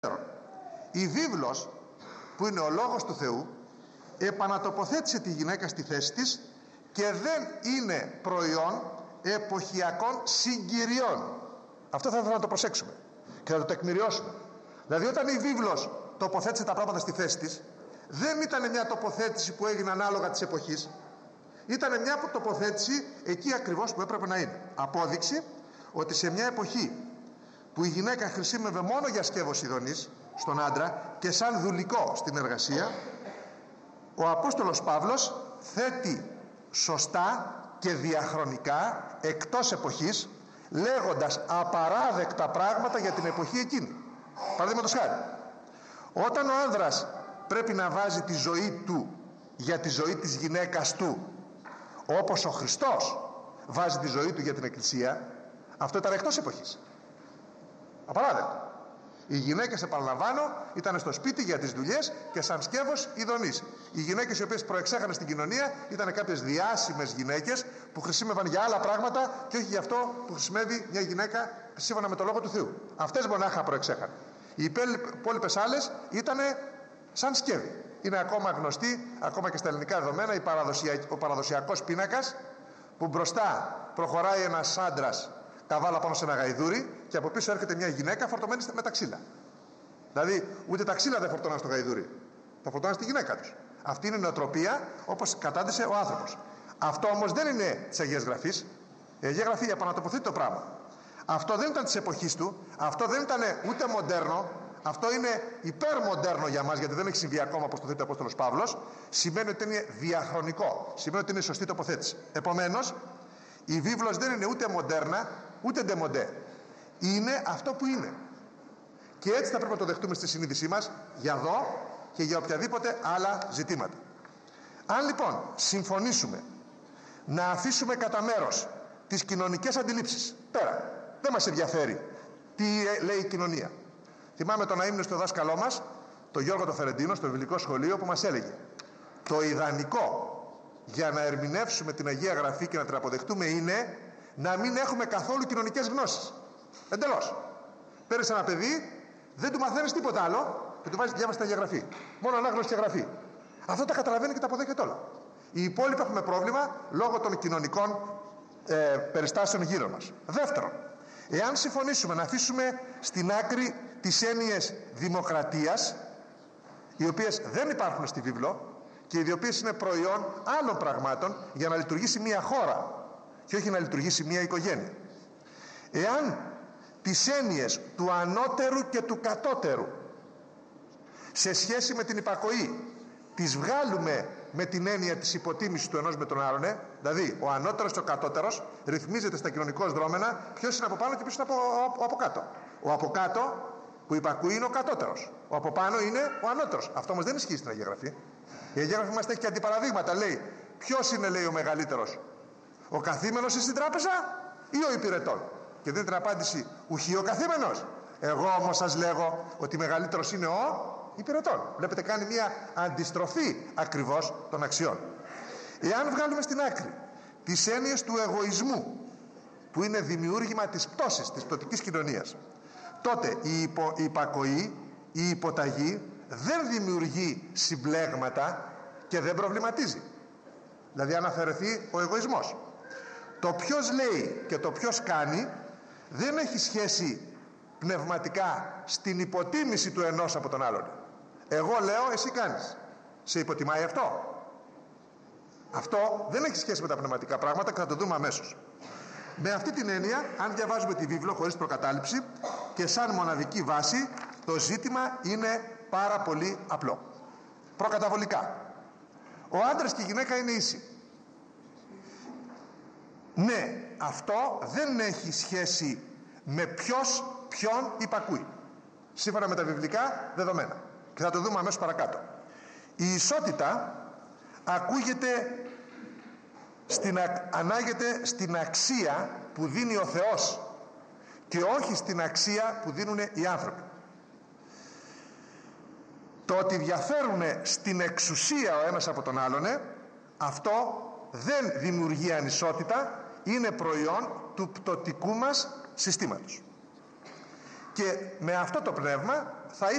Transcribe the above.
Η βίβλος, που είναι ο λόγος του Θεού, επανατοποθέτησε τη γυναίκα στη θέση της και δεν είναι προϊόν εποχιακών συγκυριών. Αυτό θα ήθελα να το προσέξουμε και να το τεκμηριώσουμε. Δηλαδή, όταν η βίβλος τοποθέτησε τα πράγματα στη θέση της, δεν ήταν μια τοποθέτηση που έγινε ανάλογα της εποχής. Ήταν μια τοποθέτηση εκεί ακριβώς που έπρεπε να είναι. Απόδειξη ότι σε μια εποχή που η γυναίκα χρησιμεύε μόνο για σκεύος ειδονής στον άντρα και σαν δουλικό στην εργασία, ο Απόστολος Παύλος θέτει σωστά και διαχρονικά εκτός εποχής, λέγοντας απαράδεκτα πράγματα για την εποχή εκείνη. Παραδείγματος χάρη, όταν ο άνδρας πρέπει να βάζει τη ζωή του για τη ζωή της γυναίκας του, όπως ο Χριστός βάζει τη ζωή του για την Εκκλησία, αυτό ήταν εκτός εποχής. Απαράδεκτο. Οι γυναίκες, επαναλαμβάνω, ήταν στο σπίτι για τις δουλειές και σαν σκεύος ειδονής. Οι γυναίκες οι οποίες προεξέχανε στην κοινωνία ήταν κάποιες διάσημες γυναίκες που χρησιμεύαν για άλλα πράγματα και όχι για αυτό που χρησιμεύει μια γυναίκα σύμφωνα με το λόγο του Θεού. Αυτές μονάχα προεξέχανε. Οι υπόλοιπες άλλες ήταν σαν σκεύη. Είναι ακόμα γνωστή, ακόμα και στα ελληνικά δεδομένα, ο παραδοσιακός πίνακας που μπροστά προχωράει ένας άντρας καβάλα πάνω σε ένα γαϊδούρι και από πίσω έρχεται μια γυναίκα φορτωμένη με τα ξύλα. Δηλαδή, ούτε τα ξύλα δεν φορτώναν στο γαϊδούρι, τα φορτώναν στη γυναίκα τους. Αυτή είναι η νοοτροπία όπως κατάντησε ο άνθρωπος. Αυτό όμως δεν είναι της Αγίας Γραφής. Η Αγία Γραφή επανατοποθέτει το πράγμα. Αυτό δεν ήταν της εποχής του, αυτό δεν ήταν ούτε μοντέρνο, αυτό είναι υπερμοντέρνο για μας, γιατί δεν έχει συμβεί ακόμα όπως το θέτει ο Απόστολος Παύλος. Σημαίνει ότι είναι διαχρονικό, σημαίνει ότι είναι σωστή τοποθέτηση. Επομένως, η βίβλος δεν είναι ούτε μοντέρνα ούτε ντεμοντέ. Είναι αυτό που είναι. Και έτσι θα πρέπει να το δεχτούμε στη συνείδησή μας για εδώ και για οποιαδήποτε άλλα ζητήματα. Αν λοιπόν συμφωνήσουμε να αφήσουμε κατά μέρος τις κοινωνικές αντιλήψεις πέρα, δεν μας ενδιαφέρει τι λέει η κοινωνία. Θυμάμαι τον αείμνηστο δάσκαλό μας, τον Γιώργο το Φερεντίνο, στο βιβλικό σχολείο, που μας έλεγε: το ιδανικό για να ερμηνεύσουμε την Αγία Γραφή και να την αποδεχτούμε είναι να μην έχουμε καθόλου κοινωνικές γνώσεις. Εντελώς. Παίρνεις ένα παιδί, δεν του μαθαίνεις τίποτα άλλο και του βάζεις διάβαση την Αγία Γραφή. Μόνο ανάγνωση και γραφή. Αυτό τα καταλαβαίνει και τα αποδέχεται όλα. Οι υπόλοιποι έχουμε πρόβλημα λόγω των κοινωνικών περιστάσεων γύρω μας. Δεύτερον, εάν συμφωνήσουμε να αφήσουμε στην άκρη τις έννοιες δημοκρατίας, οι οποίες δεν υπάρχουν στη βίβλο και οι οποίες είναι προϊόν άλλων πραγμάτων για να λειτουργήσει μια χώρα και όχι να λειτουργήσει μια οικογένεια. Εάν τις έννοιες του ανώτερου και του κατώτερου σε σχέση με την υπακοή τις βγάλουμε με την έννοια της υποτίμησης του ενός με τον άλλον, δηλαδή ο ανώτερος και ο κατώτερος ρυθμίζεται στα κοινωνικώς δρόμενα ποιος είναι από πάνω και ποιος είναι από κάτω. Ο από κάτω που υπακούει είναι ο κατώτερος, ο από πάνω είναι ο ανώτερος. Αυτό όμως δεν ισχύει στην Αγία Γραφή. Η Αγία Γραφή μας έχει και αντιπαραδείγματα. Λέει ποιος είναι, λέει, ο μεγαλύτερος, ο καθήμενος στην τράπεζα ή ο υπηρετών? Και δίνει την απάντηση ουχή ο καθήμενος. Εγώ όμως σας λέγω ότι μεγαλύτερος είναι ο υπηρετών. Βλέπετε, κάνει μια αντιστροφή ακριβώς των αξιών. Εάν βγάλουμε στην άκρη τις έννοιες του εγωισμού, που είναι δημιούργημα της πτώσης, της πτωτικής κοινωνίας, τότε η υπακοή, η υποταγή δεν δημιουργεί συμπλέγματα και δεν προβληματίζει. Δηλαδή, αν αφαιρεθεί ο εγωισμός, το ποιος λέει και το ποιος κάνει δεν έχει σχέση πνευματικά στην υποτίμηση του ενός από τον άλλον. Εγώ λέω, εσύ κάνεις. Σε υποτιμάει αυτό? Αυτό δεν έχει σχέση με τα πνευματικά πράγματα και θα το δούμε αμέσως. Με αυτή την έννοια, αν διαβάζουμε τη βίβλο χωρίς προκατάληψη και σαν μοναδική βάση, το ζήτημα είναι πάρα πολύ απλό. Προκαταβολικά, ο άντρας και η γυναίκα είναι ίσοι. Ναι, αυτό δεν έχει σχέση με ποιος ποιον υπακούει, σύμφωνα με τα βιβλικά δεδομένα, και θα το δούμε αμέσως παρακάτω. Η ισότητα ανάγεται στην αξία που δίνει ο Θεός και όχι στην αξία που δίνουν οι άνθρωποι. Το ότι διαφέρουν στην εξουσία ο ένας από τον άλλον, αυτό δεν δημιουργεί ανισότητα, είναι προϊόν του πτωτικού μας συστήματος. Και Και με αυτό το πνεύμα θα